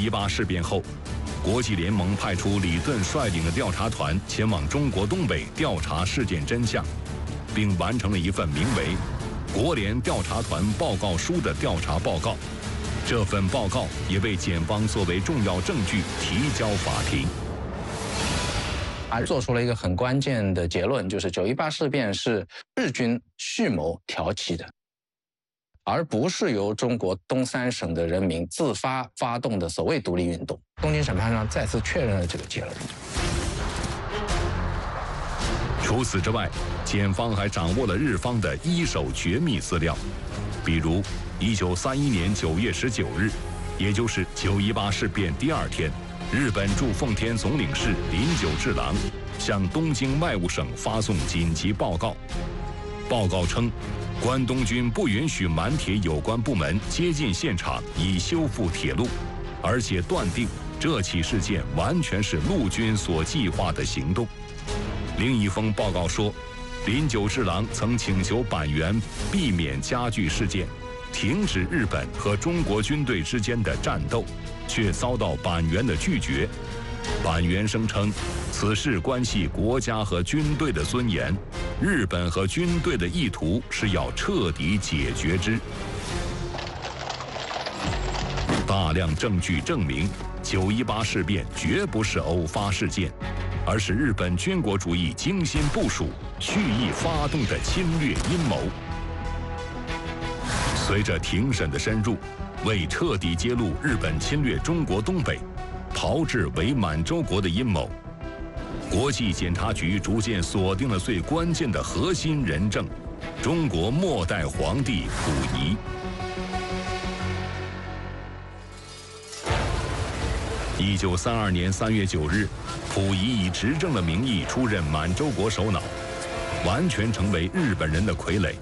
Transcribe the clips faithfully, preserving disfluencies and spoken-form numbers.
一八事变后，国际联盟派出李顿率领的调查团前往中国东北调查事件真相，并完成了一份名为《国联调查团报告书》的调查报告。这份报告也被检方作为重要证据提交法庭。 还做出了一个很关键的结论，就是九一八事变是日军蓄谋挑起的，而不是由中国东三省的人民自发发动的所谓独立运动。东京审判上再次确认了这个结论。 除此之外，检方还掌握了日方的一手绝密资料，比如一九三一年九月十九日，也就是九一八事变第二天，日本驻奉天总领事林久治郎向东京外务省发送紧急报告。报告称，关东军不允许满铁有关部门接近现场以修复铁路，而且断定这起事件完全是陆军所计划的行动。另一封报告说，林久治郎曾请求板垣避免加剧事件，停止日本和中国军队之间的战斗，却遭到板垣的拒绝。板垣声称，此事关系国家和军队的尊严，日本和军队的意图是要彻底解决之。大量证据证明，九一八事变绝不是偶发事件，而是日本军国主义精心部署、蓄意发动的侵略阴谋。随着庭审的深入，为彻底揭露日本侵略中国东北、炮制伪满洲国的阴谋，国际检察局逐渐锁定了最关键的核心人证——中国末代皇帝溥仪。一九三二年三月九日，溥仪以执政的名义出任满洲国首脑，完全成为日本人的傀儡。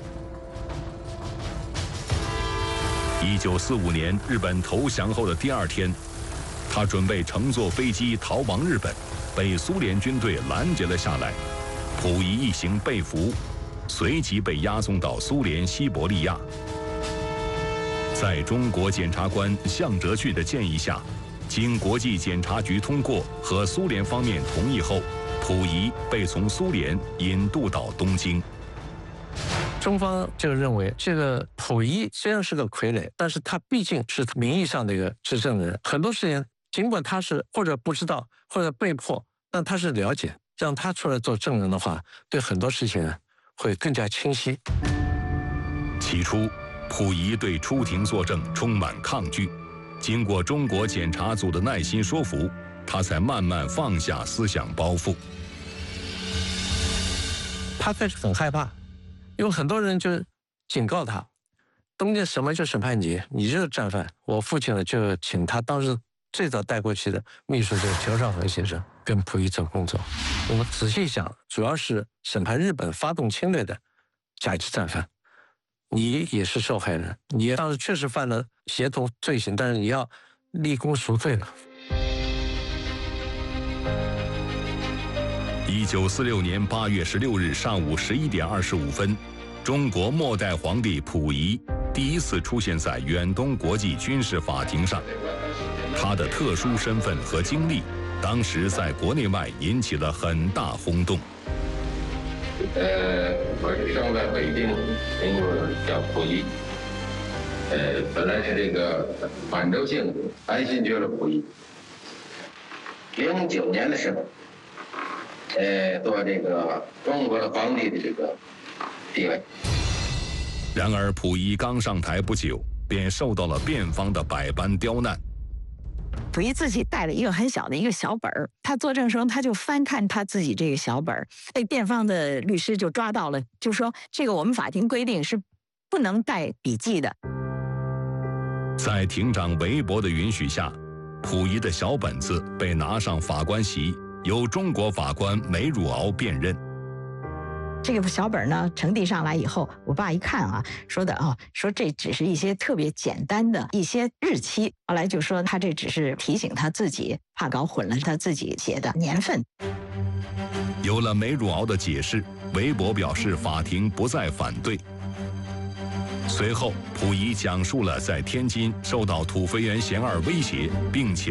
一九四五年，日本投降后的第二天，他准备乘坐飞机逃亡日本，被苏联军队拦截了下来。溥仪一行被俘，随即被押送到苏联西伯利亚。在中国检察官向哲旭的建议下，经国际检察局通过和苏联方面同意后，溥仪被从苏联引渡到东京。 中方就认为，这个溥仪虽然是个傀儡，但是他毕竟是名义上的一个执政人，很多事情尽管他是或者不知道或者被迫，但他是了解，让他出来做证人的话，对很多事情会更加清晰。 起初，溥仪对出庭作证充满抗拒，经过中国检察组的耐心说服，他才慢慢放下思想包袱。 他开始很害怕，有很多人就警告他，东京什么就审判你，你就是战犯。我父亲呢就请他当时最早带过去的秘书就是裘绍和先生跟溥仪做工作。我们仔细想，主要是审判日本发动侵略的甲级战犯，你也是受害人，你当时确实犯了协同罪行，但是你要立功赎罪了。 一九四六年八月十六日上午十一点二十五分，中国末代皇帝溥仪第一次出现在远东国际军事法庭上。他的特殊身份和经历，当时在国内外引起了很大轰动。 呃，我是生在北京，名字叫溥仪。呃，本来是这个满洲姓安新觉罗溥仪。零九年的时候，呃，做这个中国的皇帝的这个地位。 然而，溥仪刚上台不久，便受到了辩方的百般刁难。 溥仪自己带了一个很小的一个小本儿，他作证时候他就翻看他自己这个小本儿，被辩方的律师就抓到了，就说这个我们法庭规定是不能带笔记的。 在庭长韦伯的允许下，溥仪的小本子被拿上法官席，由中国法官梅汝敖辨认。 这个小本呢呈递上来以后，我爸一看啊，说的哦，说这只是一些特别简单的一些日期，后来就说他这只是提醒他自己，怕搞混了他自己写的年份。 有了梅汝敖的解释，韦伯表示法庭不再反对。随后，溥仪讲述了在天津受到土肥原贤二威胁，并且